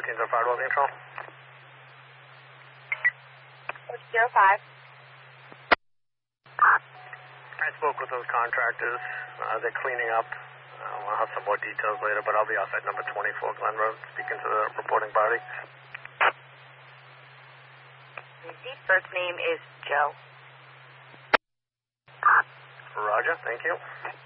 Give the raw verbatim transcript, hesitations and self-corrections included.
fourteen zero five, Welding Control. fourteen zero five. I spoke with those contractors. Uh, they're cleaning up. Uh, I'll have some more details later, but I'll be off at number twenty-four Glen Road, speaking to the reporting party. The first name is Joe. Roger, thank you.